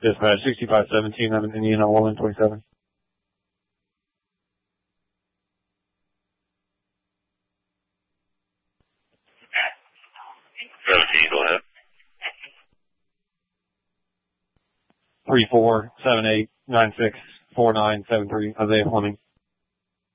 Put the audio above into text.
Dispatch 6517, I'm in Indiana, 1127. 17, go ahead. 3478964973, Isaiah Fleming.